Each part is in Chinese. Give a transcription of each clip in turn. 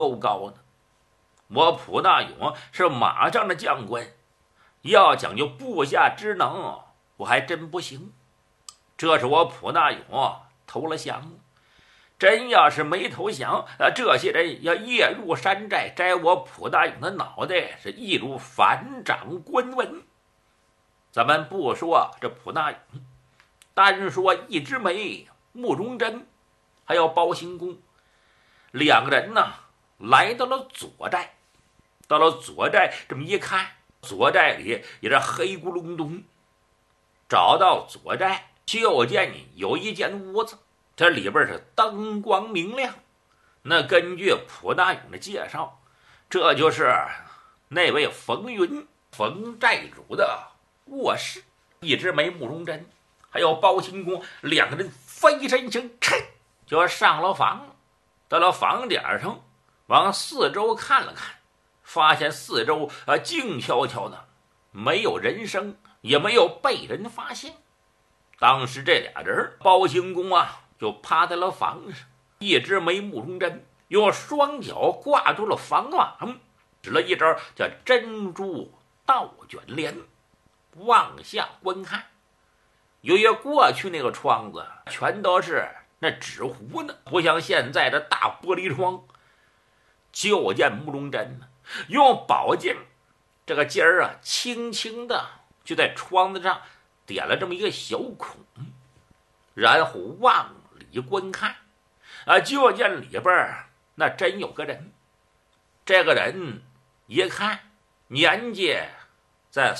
够高呢。我普大勇是马上的将官，要讲究部下之能，我还真不行。这是我普大勇投了降，真要是没投降，这些人要夜入山寨，摘我普大勇的脑袋，是易如反掌观文。咱们不说这普大勇，单说一枝梅、慕容真，还有包兴公，两个人呢来到了左寨。到了左寨，这么一看，左寨里也是黑咕隆咚。找到左寨，就见有一间屋子，这里边是灯光明亮。那根据普大勇的介绍，这就是那位冯云冯寨主的卧室。一枝梅、慕容真还有包兴公两个人飞身行哧就上了房。到了房顶上，往四周看了看，发现四周静悄悄的，没有人声，也没有被人发现。当时这俩人，包兴公就趴在了房上，一枝梅、慕容真用双脚挂住了房网，使了一招叫珍珠倒卷帘，往下观看。由于过去那个窗子全都是那纸糊的，不像现在的大玻璃窗，就见慕容真用宝剑这个尖儿轻轻的就在窗子上点了这么一个小孔，然后往里观看，就见里边那真有个人。这个人一看年纪在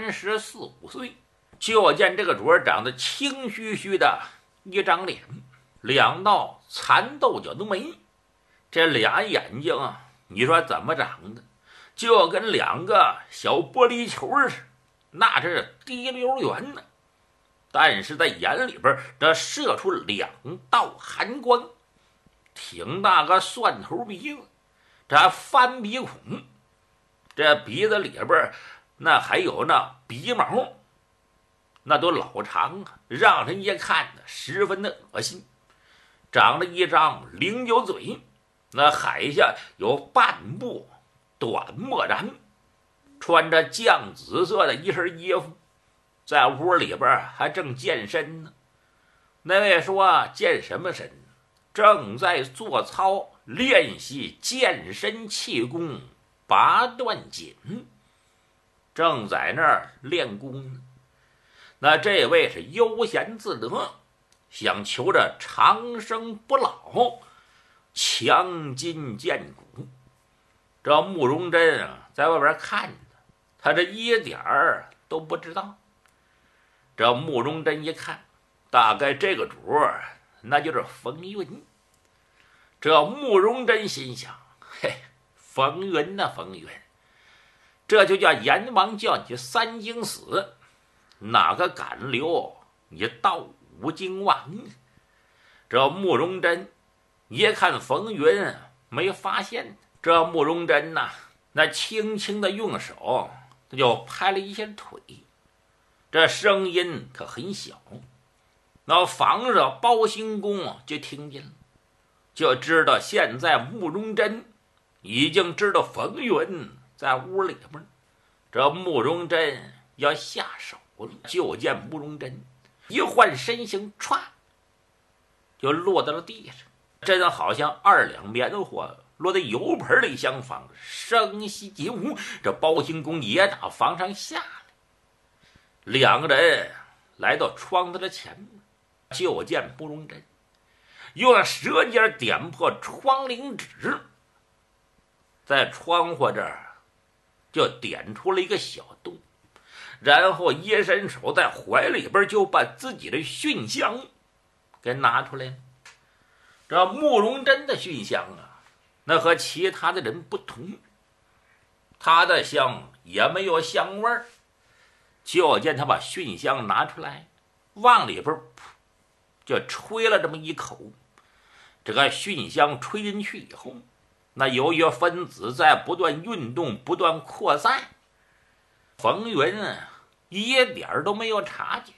34、35岁，就见这个主儿长得青须须的一张脸，两道蚕豆角的眉，这俩眼睛你说怎么长的，就跟两个小玻璃球似的，那是滴溜圆呢。但是在眼里边这射出两道寒光，挺大个蒜头鼻子，这还翻鼻孔，这鼻子里边那还有那鼻毛，那都老长让人一看十分的恶心。长了一张菱角嘴，那海下有半部短墨髯，穿着绛紫色的一身衣服，在屋里边还正健身呢。那位说健什么身？正在做操练习健身气功拔段锦，正在那儿练功呢。那这位是悠闲自得，想求着长生不老，强筋健骨。这慕容真在外边看着，他这一点儿都不知道。这慕容真一看，大概这个主儿那就是冯云。这慕容真心想，嘿，冯云呐，冯云，这就叫阎王叫你三经死，哪个敢留你到五经亡？这慕容真一看冯云没发现，这慕容真那轻轻的用手他就拍了一下腿，这声音可很小。那房上包兴公就听见了，就知道现在慕容真已经知道冯云在屋里边，这慕容真要下手了。就见慕容真一换身形，歘就落到了地上，真好像2两棉花落在油盆里相仿，声息皆无。这包兴公也打房上下来，两个人来到窗子的前面，就见慕容真用舌尖点破窗棂纸，在窗户这儿就点出了一个小洞，然后一伸手在怀里边就把自己的熏香给拿出来了。这慕容真的熏香那和其他的人不同，他的香也没有香味儿。就见他把熏香拿出来，往里边就吹了这么一口。这个熏香吹进去以后，那由于分子在不断运动，不断扩散，冯云一点都没有察觉。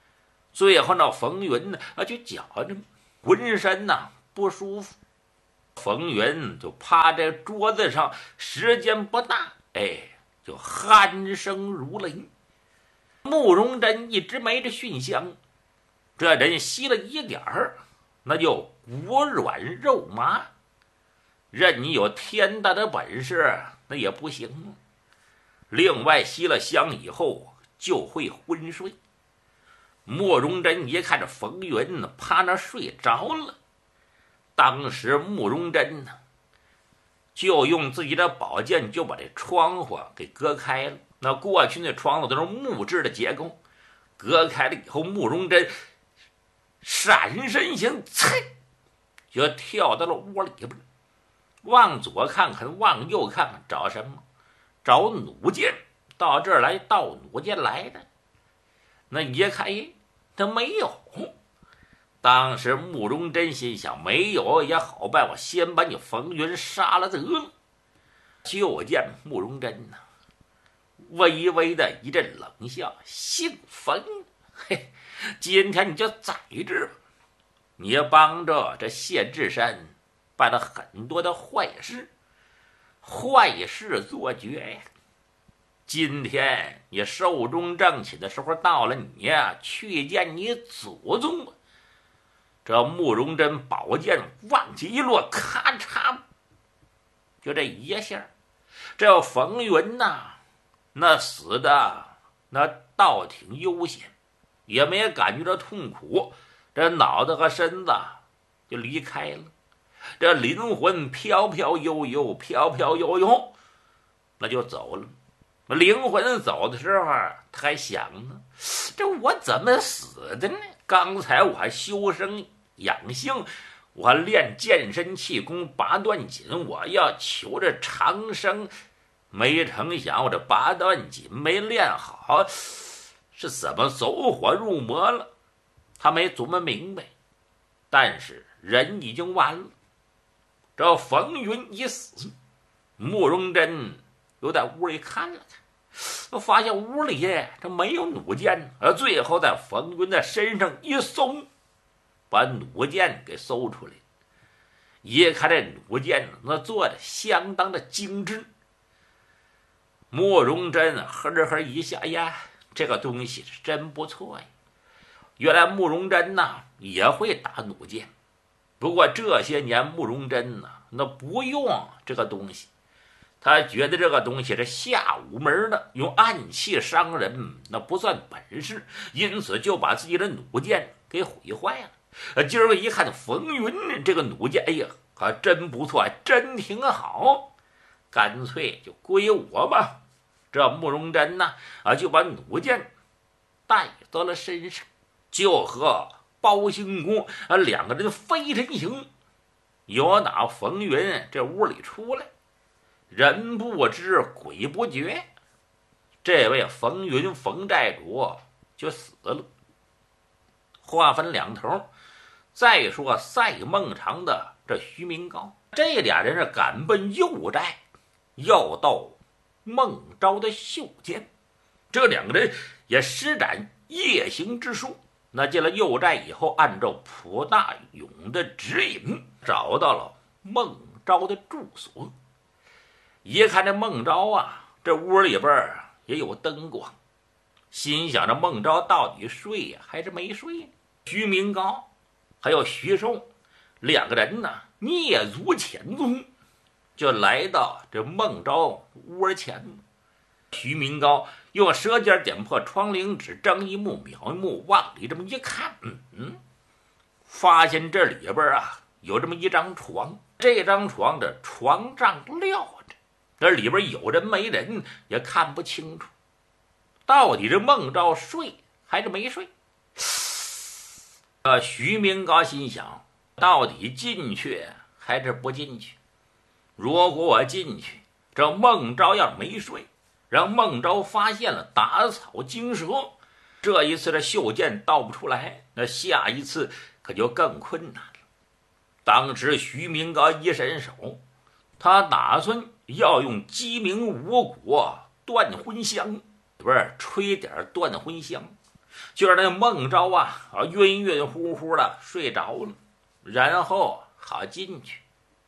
最后那冯云就觉着浑身不舒服， 冯云就趴在桌子上，时间不大，就鼾声如雷。慕容珍一直没着熏香，这人吸了一点儿，那就骨软肉麻，任你有天大的本事，那也不行。另外吸了香以后就会昏睡。慕容珍一看这冯云趴那睡着了，当时慕容珍就用自己的宝剑就把这窗户给割开了。那过去那窗户都是木质的结构，割开了以后，慕容珍闪身型就跳到了屋里边，往左看看，往右看看，找什么？找弩箭。到这儿来盗弩箭来的。那一看，他没有。当时慕容珍心想，没有也好办，我先把你冯云杀了得了。就见慕容珍微微的一阵冷笑，姓冯，嘿，今天你就在这吧。你帮着这谢志山办了很多的坏事做绝呀。今天你寿终正寝的时候到了，你去见你祖宗。这慕容珍宝剑往起一落，咔嚓，就这一下，这冯云那死的那倒挺悠闲，也没感觉到痛苦，这脑子和身子就离开了，这灵魂飘飘悠悠，那就走了。灵魂走的时候，他还想呢，这我怎么死的呢？刚才我还修身养性，我还练健身气功拔断锦，我要求着长生，没成想我这拔断锦没练好，是怎么走火入魔了？他没琢磨明白，但是人已经完了。这冯云一死，慕容珍又在屋里看了看，发现屋里这没有弩箭，最后在冯云的身上一搜，把弩箭给搜出来。一看这弩箭那做的相当的精致，慕容珍呵呵一下，哎呀，这个东西是真不错呀。原来慕容珍也会打弩箭，不过这些年慕容珍那不用这个东西，他觉得这个东西是下五门的，用暗器伤人那不算本事，因此就把自己的弩箭给毁坏了。今儿个一看冯云这个弩箭，哎呀，可真不错，真挺好，干脆就归我吧。这慕容珍就把弩箭带到了身上，就和包兴公两个人飞身行，由打冯云这屋里出来。人不知鬼不觉，这位冯云冯寨主就死了。话分两头，再说赛孟尝的这徐明高，这俩人是赶奔右寨，要到孟昭的袖间。这两个人也施展夜行之术，那进了右寨以后，按照蒲大勇的指引，找到了孟昭的住所。一看这孟昭这屋里边也有灯光，心想着孟昭到底睡呀还是没睡呢？徐明高还有徐寿两个人蹑足潜踪，就来到这孟昭屋前。徐明高用舌尖点破窗棂纸，睁一目秒一目，往里这么一看，发现这里边有这么一张床，这张床的床帐撂着，这里边有人没人也看不清楚，到底是孟昭睡还是没睡？徐明高心想，到底进去还是不进去？如果我进去，这孟昭要没睡，让孟昭发现了，打草惊蛇，这一次的袖箭盗不出来，那下一次可就更困难了。当时徐明高一伸手，他打算要用鸡鸣五果断魂香，不是吹点断魂香，就让那孟昭晕晕乎乎的睡着了，然后好进去。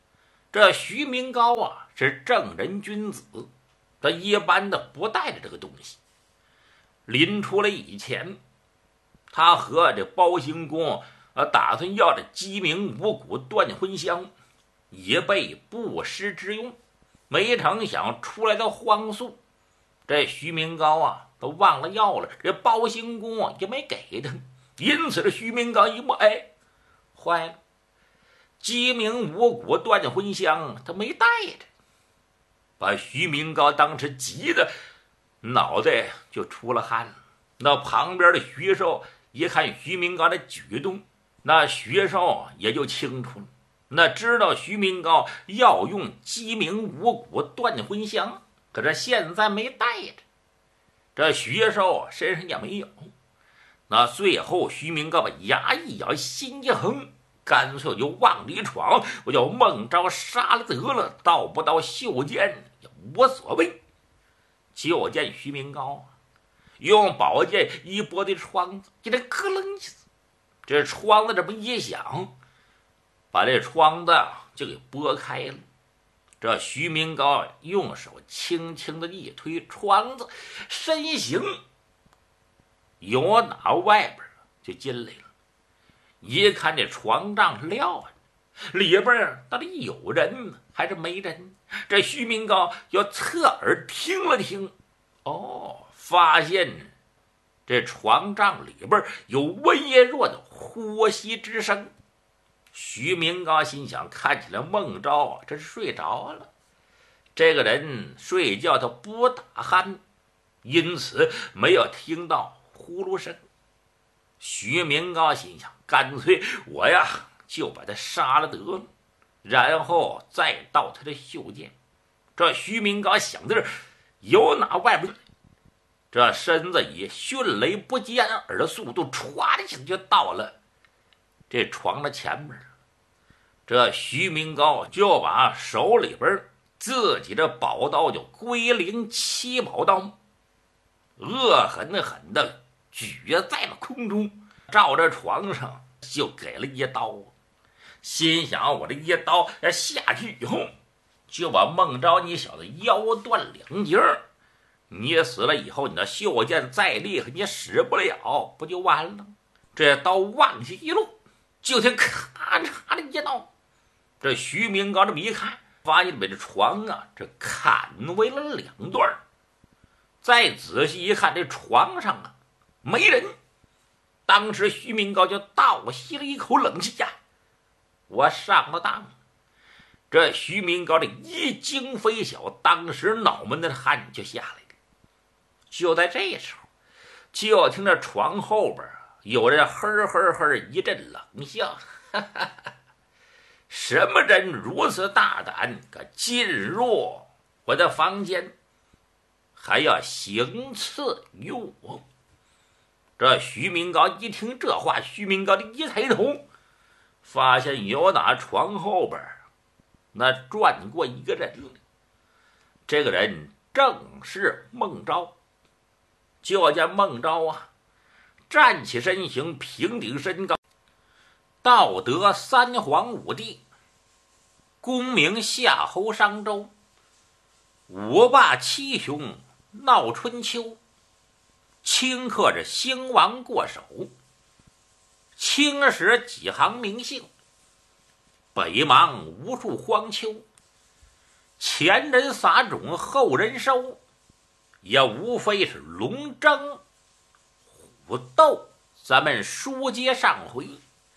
这徐明高啊是正人君子，他一般的不带着这个东西。临出来以前，他和这包兴公打算要这鸡鸣五谷断魂香，以备不时之用。没成想出来的荒粟，这徐明高啊都忘了要了，这包兴公啊也没给他。因此这徐明高一摸，哎，坏了，鸡鸣五谷断魂香他没带着，把徐明高当时急得脑袋就出了汗了。那旁边的徐寿一看徐明高的举动，那徐寿也就清楚了，那知道徐明高要用鸡鸣五谷断魂香，可是现在没带着，这徐寿身上也没有。那最后徐明高把牙一咬，心一横，干脆就往里闯，我叫孟昭杀了得了，到不到袖剑也无所谓。就见徐明高用宝剑一拨的窗子，给他咯楞一下，这窗子这么一响，把这窗子就给拨开了。这徐明高用手轻轻的一推窗子，身形由打外边就进来了。一看这床帐是撂着，里边到底有人还是没人？这徐明高要侧耳听了听，发现这床帐里边有微弱的呼吸之声。徐明高心想，看起来孟昭这是睡着了，这个人睡觉他不打鼾，因此没有听到呼噜声。徐明高心想，干脆我呀就把他杀了得了，然后再到他的袖剑。这徐明高想到这儿，由哪外边，这身子以迅雷不及掩耳的速度歘的一下就到了这床的前面。这徐明高就把手里边自己的宝刀就归灵七宝刀恶狠狠的举在了空中，照着床上就给了一刀。心想，我这一刀下去以后，就把孟昭你小子腰断两截，你死了以后，你的袖剑再厉害你使不了，不就完了？这刀往下一落，就听咔嚓的一刀。这徐明高这么一看，发现把这床啊这砍为了两段。再仔细一看，这床上啊没人。当时徐明高就倒吸了一口冷气呀，我上了当。这徐明高这一惊非小，当时脑门的汗就下来了。就在这时候，就听着床后边有人呵呵呵一阵冷笑，哈哈哈，什么人如此大胆，敢进入我的房间，还要行刺于我？这徐明高一听这话，徐明高的一抬头，发现有打床后边那转过一个人来。这个人正是孟昭。就见孟昭啊站起身形，平顶身高，道德三皇五帝，功名夏侯商周，五霸七雄闹春秋，顷刻着兴亡过手，青史几行名姓，北邙无数荒丘，前人撒种后人收，也无非是龙争虎斗。咱们书接上回，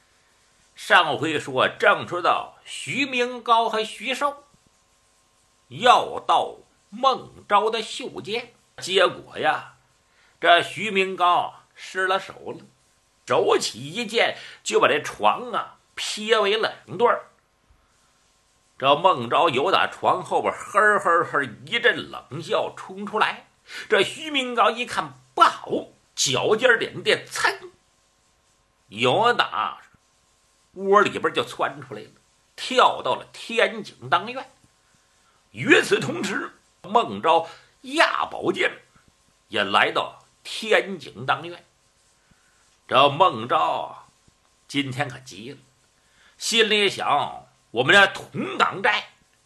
说正说到徐明高和徐寿要到孟昭的袖间，结果呀这徐明高失了手了，手起一剑就把这床啊劈为了两段。这孟昭由打床后边呵呵呵一阵冷笑冲出来，这徐明高一看不好，脚尖点电，噌，由打窝里边就窜出来了，跳到了天井当院。与此同时，孟昭压宝剑也来到天井当院。这孟昭今天可急了，心里想，我们这同党寨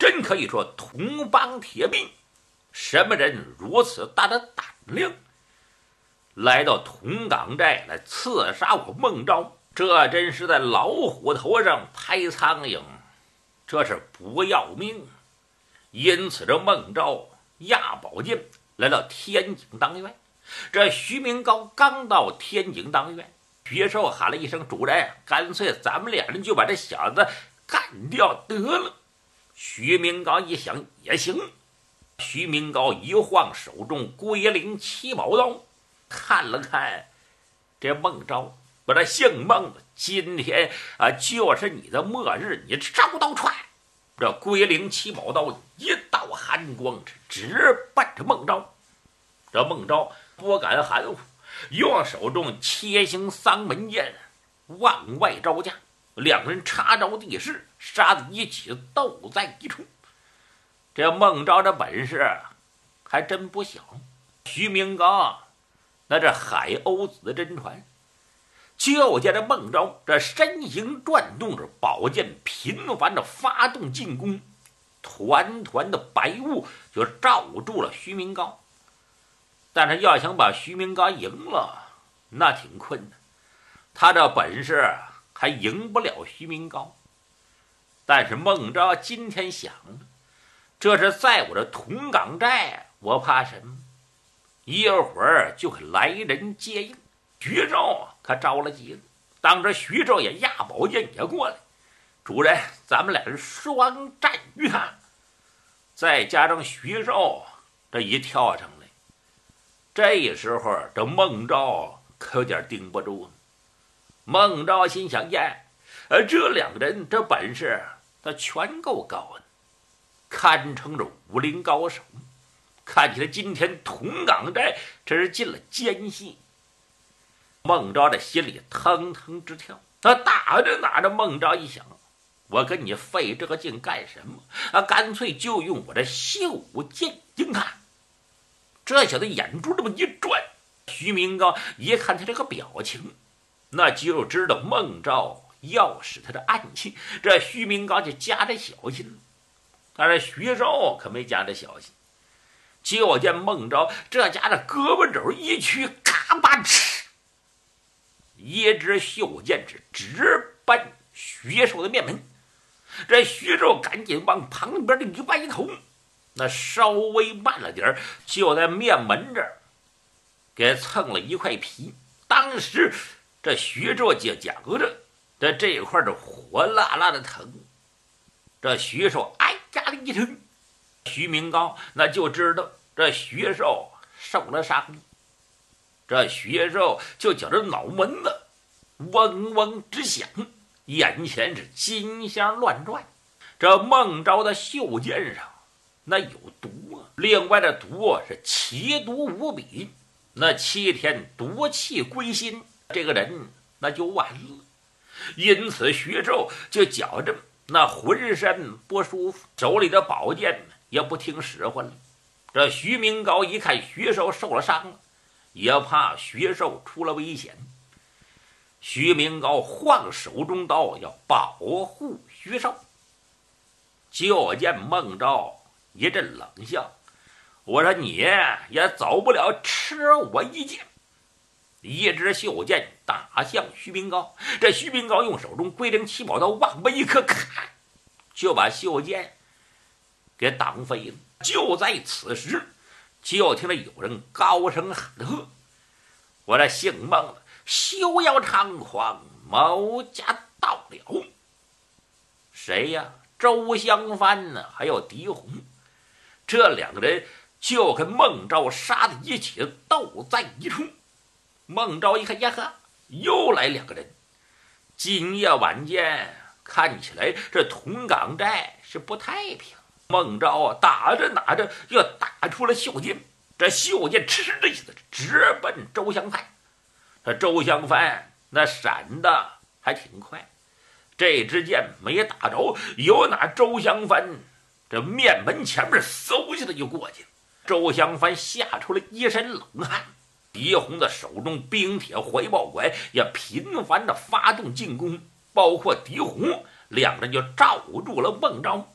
真可以说铜帮铁壁，什么人如此大的胆量，来到铜岗寨来刺杀我孟昭？这真是在老虎头上拍苍蝇，这是不要命。因此这孟昭押宝剑来到天井当院。这徐明高刚到天井当院，薛寿喊了一声：“主人，干脆咱们两人就把这小子干掉得了。”徐明高一想也行。徐明高一晃手中龟灵七宝刀，看了看这孟昭，把他姓孟的，今天就是你的末日，你照刀踹！这龟灵七宝刀一道寒光直奔着孟昭。这孟昭不敢含糊，用手中切形丧门剑往外招架，两人插招地势，杀得一起斗在一处。这孟昭这本事还真不小。徐明高那这海鸥子的真传，就见这孟昭这身形转动着，宝剑频繁的发动进攻，团团的白雾就罩住了徐明高。但是要想把徐明高赢了，那挺困难，他这本事还赢不了徐明高。但是孟昭今天想了，这是在我的铜岗寨，我怕什么？一会儿就会来人接应。徐寿可着了急了，当着徐寿也压宝剑也过来，主人，咱们俩人双战于他。再加上徐寿这一跳上来，这时候这孟昭可有点盯不住了。孟昭心想：呀，这两个人这本事他全够高的，堪称着武林高手。看起来今天铜岗寨这是进了奸细。孟昭这心里腾腾直跳，他打着打着，孟昭一想，我跟你费这个劲干什么？干脆就用我的袖剑迎他。这小子眼珠这么一转，徐明高一看他这个表情，那就知道孟昭要使他的暗器。这徐明高就加着小心了，但是徐寿可没加着小心。就见孟昭这家的胳膊肘一屈，嘎巴哧，一支袖剑是直奔徐寿的面门。这徐寿赶紧往旁边的一歪头，那稍微慢了点，就在面门这儿给蹭了一块皮。当时这徐寿就觉着这块的火辣辣的疼。这徐寿哎呀的一声，徐明高那就知道这徐寿受了伤。这徐寿就觉着脑门子嗡嗡直响，眼前是金香乱转。这孟昭的袖剑上那有毒啊，另外的毒是奇毒无比，那7天毒气归心，这个人那就完了。因此徐寿就觉着那浑身不舒服，手里的宝剑也不听使唤了。这徐明高一看徐寿受了伤了，也怕徐寿出了危险。徐明高晃手中刀要保护徐寿，就见孟昭一阵冷笑：“我说你也走不了，吃我一剑。”一支袖剑打向徐明高。这徐明高用手中龟灵七宝刀往外一磕，咔，就把袖剑给挡飞了。就在此时，就听着有人高声喊喝：“我这姓孟的休要猖狂，某家到了。”谁呀？周香帆呢，还有狄红，这两个人就跟孟昭杀的一起斗在一处。孟昭一看呀呵，又来两个人。今夜晚间看起来这铜岗寨是不太平。孟昭打着打着又打出了袖剑，这袖剑嗤的一下子直奔周香帆。这周香帆那闪的还挺快，这支剑没打着，有哪周香帆这面门前面嗖下来就过去了。周香帆吓出了一身冷汗。狄红的手中冰铁怀抱拐也频繁的发动进攻，包括狄红两人就罩住了孟昭。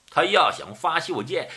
他要想发袖箭，